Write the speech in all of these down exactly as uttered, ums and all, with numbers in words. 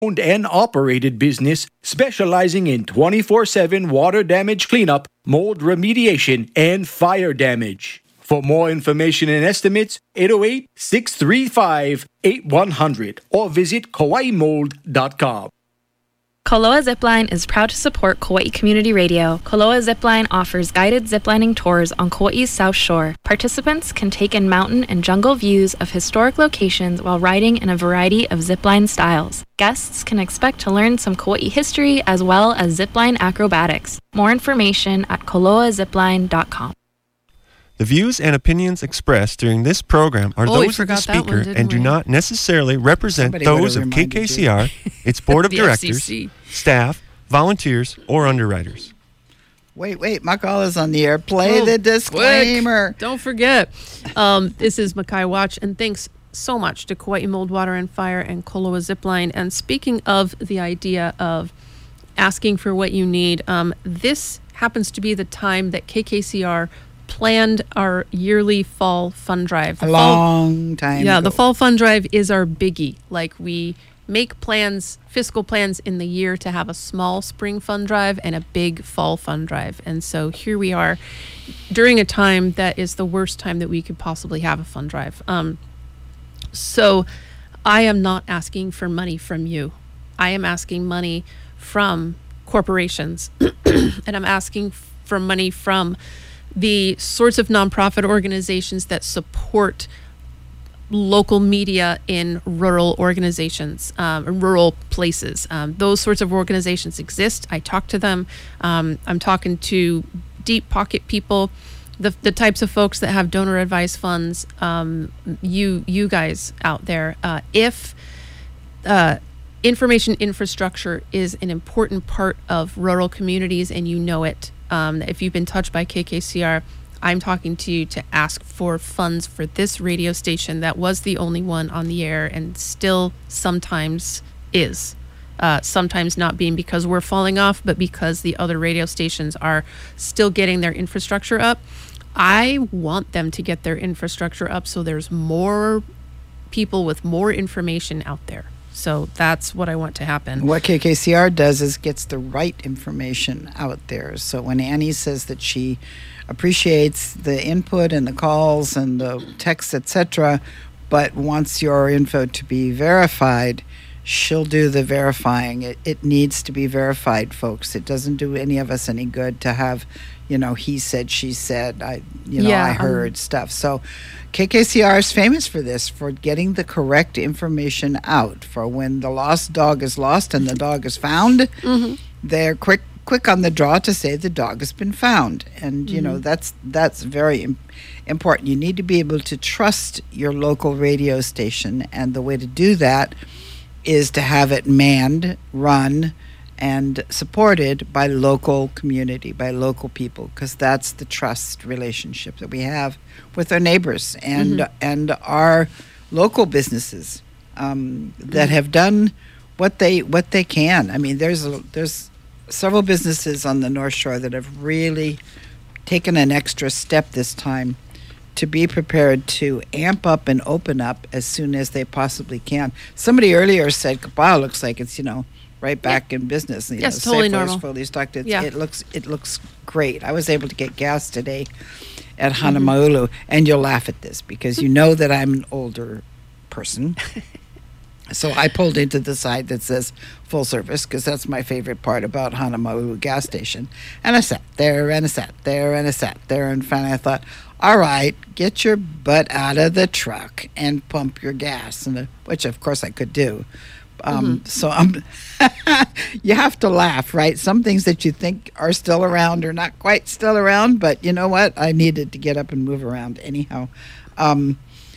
Owned and operated business specializing in twenty-four seven water damage cleanup, mold remediation, and fire damage. For more information and estimates, eight oh eight, six three five, eight one zero zero or visit kauai mold dot com. Koloa Zipline is proud to support Kauai Community Radio. Koloa Zipline offers guided ziplining tours on Kauai's South Shore. Participants can take in mountain and jungle views of historic locations while riding in a variety of zipline styles. Guests can expect to learn some Kauai history as well as zipline acrobatics. More information at koloa zipline dot com. The views and opinions expressed during this program are Oh, we those of the forgot that one, speaker didn't and do we? not necessarily represent Somebody those would've of K reminded K C R, its board of The directors, F C C. staff, volunteers, or underwriters. Wait, wait, Makal is on the air. Play Oh, the quick. disclaimer. Don't forget. Um, this is Makai Watch, and thanks so much to Kauai Mold, Water, and Fire and Koloa Zipline. And speaking of the idea of asking for what you need, um, this happens to be the time that K K C R planned our yearly fall fund drive. The A fall- long time Yeah, ago. the fall fund drive is our biggie. Like, we make plans, fiscal plans in the year to have a small spring fund drive and a big fall fund drive. And so here we are during a time that is the worst time that we could possibly have a fund drive. Um, so I am not asking for money from you. I am asking money from corporations and I'm asking for money from the sorts of nonprofit organizations that support local media in rural organizations, um, rural places. Um, those sorts of organizations exist. I talk to them. Um, I'm talking to deep pocket people, the the types of folks that have donor advised funds. Um, you you guys out there, uh, if uh, information infrastructure is an important part of rural communities and you know it, um, if you've been touched by K K C R, I'm talking to you to ask for funds for this radio station that was the only one on the air and still sometimes is. Uh, sometimes not being because we're falling off, but because the other radio stations are still getting their infrastructure up. I want them to get their infrastructure up so there's more people with more information out there. So that's what I want to happen. What K K C R does is gets the right information out there. So when Annie says that she appreciates the input and the calls and the texts, et cetera, but wants your info to be verified, she'll do the verifying. It, it needs to be verified, folks. It doesn't do any of us any good to have, you know, he said, she said, I, you know, Yeah, I um, heard stuff. So K K C R is famous for this, for getting the correct information out. For when the lost dog is lost and the dog is found, Mm-hmm. they're quick quick on the draw to say the dog has been found. And you know, Mm-hmm. that's that's very im- important. You need to be able to trust your local radio station, and the way to do that is to have it manned, run, and supported by local community, by local people, because that's the trust relationship that we have with our neighbors and Mm-hmm. and our local businesses um, that Mm-hmm. have done what they what they can. I mean, there's a, there's several businesses on the North Shore that have really taken an extra step this time to be prepared to amp up and open up as soon as they possibly can. Somebody earlier said, "Wow, looks like it's, you know, right back in business." You Yes, know, totally Safe Flows, normal. fully stocked. It's, Yeah. It looks it looks great. I was able to get gas today at Hanamaulu, and you'll laugh at this because you know that I'm an older person. So I pulled into the side that says full service because that's my favorite part about Hanamaulu gas station. And I sat there and I sat there and I sat there, and finally I thought, all right, get your butt out of the truck and pump your gas, and uh, which of course I could do. Um, So I'm you have to laugh, right? Some things that you think are still around are not quite still around, but you know what? I needed to get up and move around anyhow. Um,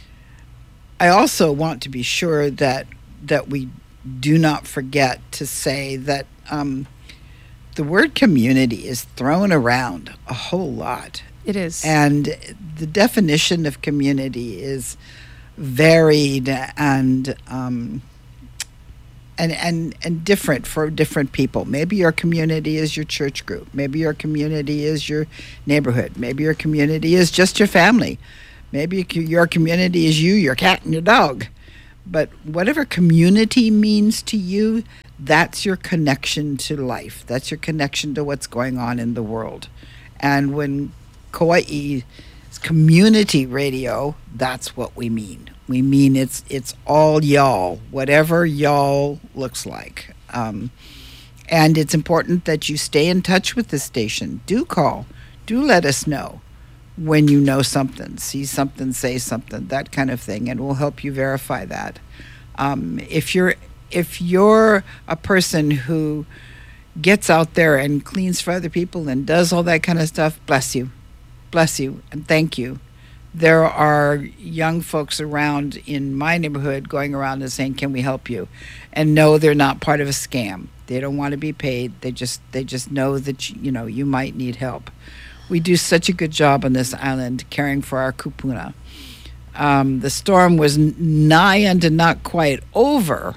I also want to be sure that that we do not forget to say that um, the word community is thrown around a whole lot. It is. And the definition of community is varied and um, and and and different for different people. Maybe your community is your church group. Maybe your community is your neighborhood. Maybe your community is just your family. Maybe your community is you, your cat, and your dog. but whatever community means to you, that's your connection to life. That's your connection to what's going on in the world. And when Kauai's community radio, that's what we mean. We mean it's it's all y'all, whatever y'all looks like. Um, and it's important that you stay in touch with the station. Do call. Do let us know when you know something, see something, say something, that kind of thing, and we'll help you verify that. Um, if you're if you're a person who gets out there and cleans for other people and does all that kind of stuff, bless you. Bless you and thank you. There are young folks around in my neighborhood going around and saying, "Can we help you?" And no, they're not part of a scam. They don't want to be paid. They just they just know that you know you might need help. We do such a good job on this island caring for our kupuna. Um, the storm was nigh unto not quite over,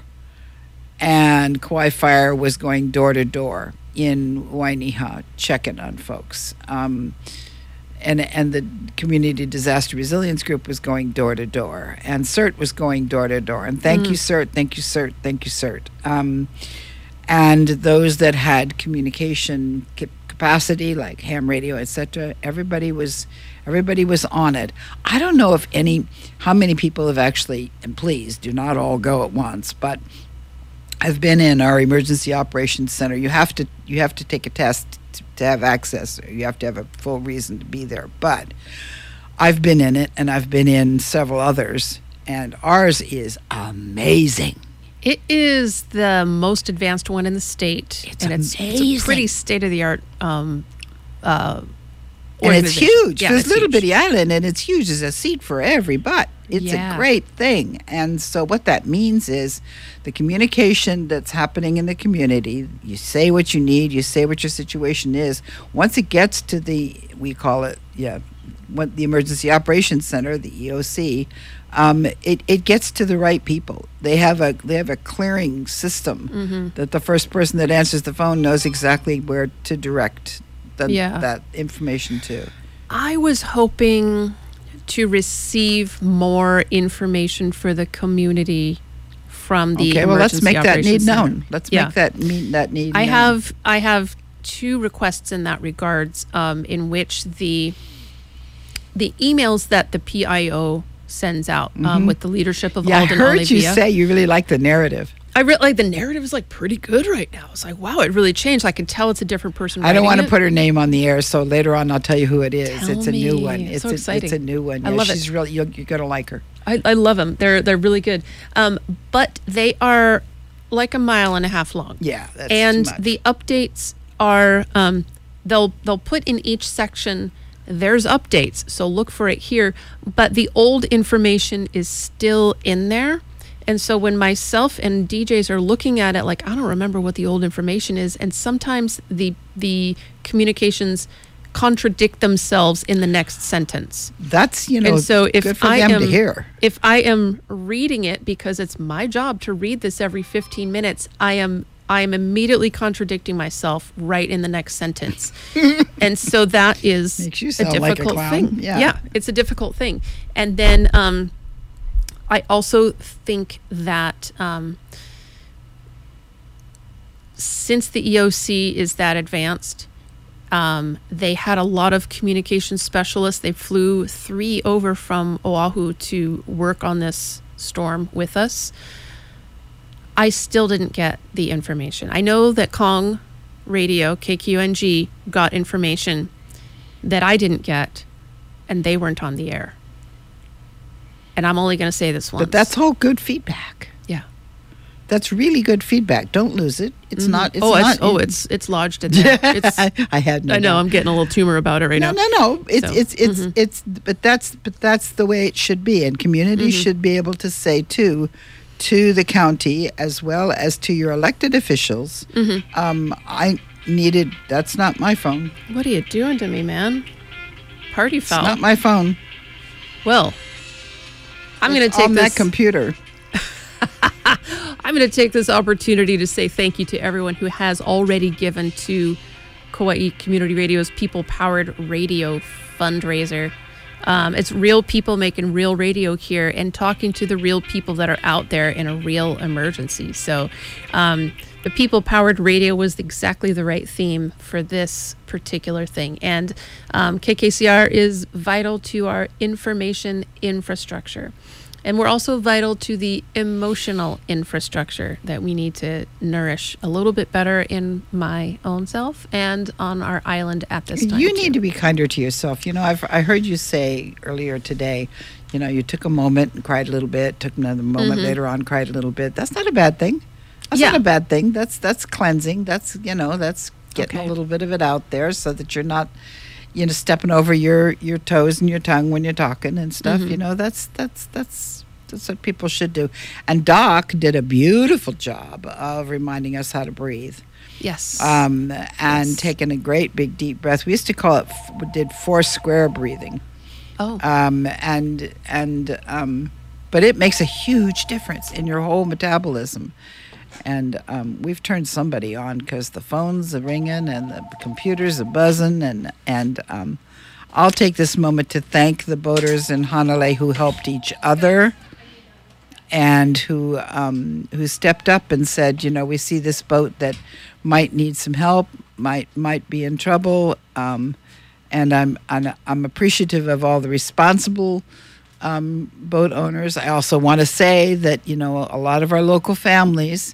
and Kauai Fire was going door to door in Wainiha checking on folks. Um, and and the Community Disaster Resilience Group was going door to door, and CERT was going door to door. And thank mm. you, CERT, thank you, CERT, thank you, CERT. Um, and those that had communication cap- capacity, like ham radio, et cetera, everybody was everybody was on it. I don't know if any, how many people have actually, and please do not all go at once, but I've been in our emergency operations center. You have to you have to take a test to, to have access. You have to have a full reason to be there. But I've been in it, and I've been in several others, and ours is amazing. It is the most advanced one in the state. It's and it's, amazing. it's a pretty state-of-the-art um, uh, and it's huge. Yeah, This it's little huge. bitty island, and it's huge. There's a seat for every butt. It's Yeah. a great thing. And so what that means is the communication that's happening in the community, you say what you need, you say what your situation is. Once it gets to the, we call it, yeah, what the Emergency Operations Center, the E O C, um, it, it gets to the right people. They have a they have a clearing system Mm-hmm. that the first person that answers the phone knows exactly where to direct the, Yeah. that information to. I was hoping to receive more information for the community from the Okay, well, let's Emergency make that Operations need Center. known. Let's Yeah. make that mean that need I known. have I have two requests in that regards, um, in which the the emails that the P I O sends out um, with the leadership of Mm-hmm. Yeah, I Alden heard you Olivia. say you really like the narrative. I re- like the narrative is like pretty good right now. It's like, wow, it really changed. I can tell it's a different person. I don't want writing to it. put her name on the air, so later on I'll tell you who it is. Tell it's a new me. one. It's It's so a, exciting. It's a new one. I Yeah, love it. she's really you're, you're gonna like her. I, I love them. They're they're really good. Um, but they are like a mile and a half long. Yeah, that's and too much. the updates are um, they'll they'll put in each section. There's updates, so look for it here. But the old information is still in there. And so when myself and D Js are looking at it, like, I don't remember what the old information is. And sometimes the the communications contradict themselves in the next sentence. That's you know and so if good for I them am to hear. if I am reading it, because it's my job to read this every fifteen minutes, I am I am immediately contradicting myself right in the next sentence. And so that is Makes you a sound like a difficult clown. thing. Yeah. it's a difficult thing. And then um, I also think that um, since the E O C is that advanced, um, they had a lot of communication specialists. They flew three over from Oahu to work on this storm with us. I still didn't get the information. I know that Kong Radio, K Q N G, got information that I didn't get, and they weren't on the air. And I'm only going to say this once. But that's all good feedback. yeah. That's really good feedback. Don't lose it. It's Mhm. not. It's oh, not. it's, oh, it's it's lodged in there. It's, I, I had no. I know. doubt. I'm getting a little tumor about it right No, now. no, no. It's So, it's it's mhm. it's. But that's but that's the way it should be, and communities Mhm. should be able to say too, to the county as well as to your elected officials. Mhm. Um, I needed. That's not my phone. What are you doing to me, man? Party It's foul. not my phone. well, I'm going to It's take on this. that computer. I'm going to take this opportunity to say thank you to everyone who has already given to Kauai Community Radio's People Powered Radio fundraiser. Um, it's real people making real radio here and talking to the real people that are out there in a real emergency. So um, the people-powered radio was exactly the right theme for this particular thing. And um, K K C R is vital to our information infrastructure. And we're also vital to the emotional infrastructure that we need to nourish a little bit better in my own self and on our island at this time. You too. need to be kinder to yourself. You know, I've, I heard you say earlier today, you know, you took a moment and cried a little bit, took another moment Mm-hmm. later on, cried a little bit. That's not a bad thing. That's Yeah. not a bad thing. That's that's cleansing. That's, you know, that's getting Okay. a little bit of it out there so that you're not, you know, stepping over your, your toes and your tongue when you're talking and stuff. Mm-hmm. You know, that's that's that's that's what people should do. And Doc did a beautiful job of reminding us how to breathe. Yes. Um, and Yes. taking a great big deep breath. We used to call it, we did four square breathing. oh. Um, and, and, um, but it makes a huge difference in your whole metabolism. And um, we've turned somebody on because the phones are ringing and the computers are buzzing. And, and um, I'll take this moment to thank the boaters in Hanalei who helped each other and who um, who stepped up and said, you know, we see this boat that might need some help, might might be in trouble, um, and I'm, I'm I'm appreciative of all the responsible um, boat owners. I also want to say that, you know, a lot of our local families,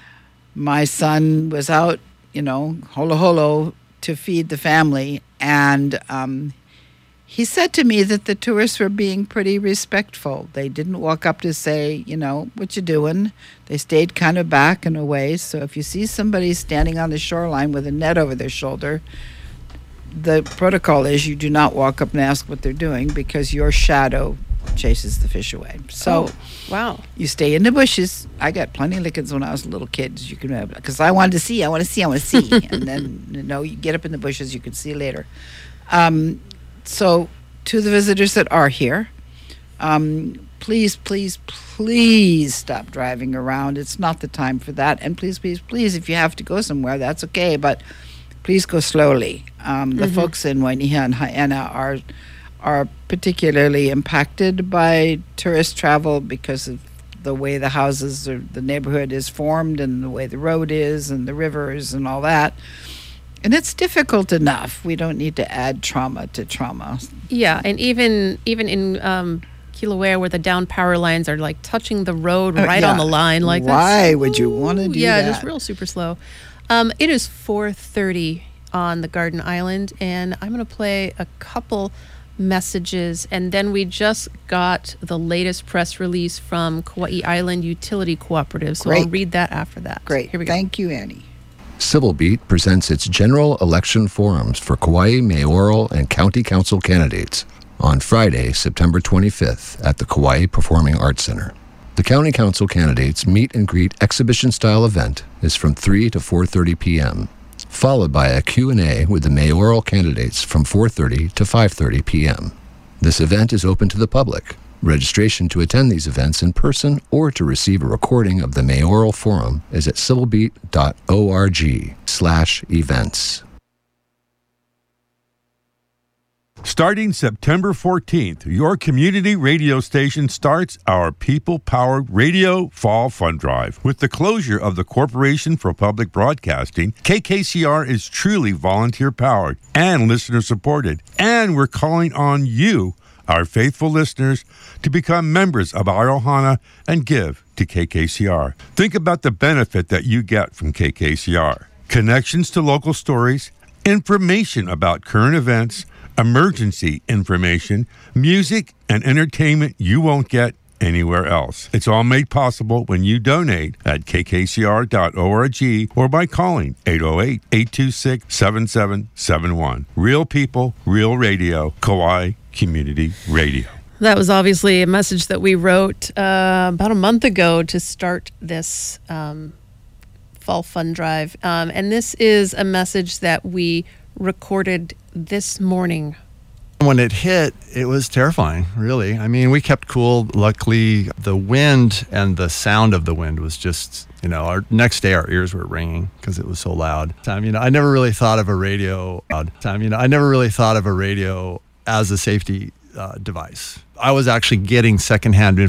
my son was out, you know, holo holo to feed the family, and um, he said to me that the tourists were being pretty respectful. They didn't walk up to say, you know, what you doing? They stayed kind of back and away. So if you see somebody standing on the shoreline with a net over their shoulder, the protocol is you do not walk up and ask what they're doing because your shadow chases the fish away. So oh, wow. you stay in the bushes. I got plenty of lickings when I was a little kid, you can have, because I wanted to see, I want to see, I want to see. And then, you know, you get up in the bushes, you can see later. Um, So, to the visitors that are here, um, please, please, please stop driving around. It's not the time for that. And please, please, please, if you have to go somewhere, that's okay. But please go slowly. Um, the Mm-hmm. folks in Wainiha and Haiena are are particularly impacted by tourist travel because of the way the houses or the neighborhood is formed and the way the road is and the rivers and all that. And it's difficult enough. We don't need to add trauma to trauma. Yeah, and even even in um, Kilauea, where the down power lines are like touching the road Uh, right yeah. on the line, like Why that's, would you wanna do yeah, that? just real super slow. Um, it is four thirty on the Garden Island, and I'm going to play a couple messages, and then we just got the latest press release from Kauai Island Utility Cooperative, so I'll Great. read that after that. Great. Here we go. Thank you, Annie. Civil Beat presents its general election forums for Kauai mayoral and county council candidates on Friday, September twenty-fifth at the Kauai Performing Arts Center. The county council candidates meet and greet exhibition-style event is from three to four thirty p.m., followed by a Q and A with the mayoral candidates from four thirty to five thirty p.m. This event is open to the public. Registration to attend these events in person or to receive a recording of the mayoral forum is at civilbeat.org slash events. Starting September fourteenth, your community radio station starts our people-powered radio fall fund drive. With the closure of the Corporation for Public Broadcasting, K K C R is truly volunteer-powered and listener-supported. And we're calling on you, our faithful listeners, to become members of our Ohana and give to K K C R. Think about the benefit that you get from K K C R. Connections to local stories, information about current events, emergency information, music, and entertainment you won't get anywhere else. It's all made possible when you donate at k k c r dot org or by calling eight oh eight, eight two six, seven seven seven one. Real people, real radio, Kauai Community Radio. That was obviously a message that we wrote uh, about a month ago to start this um, fall fund drive. Um, and this is a message that we recorded this morning. When it hit, it was terrifying, really. I mean, we kept cool. Luckily, the wind and the sound of the wind was just, you know, our next day our ears were ringing because it was so loud. Time, you know, I never really thought of a radio. Time, you know, I never really thought of a radio as a safety uh, device. I was actually getting secondhand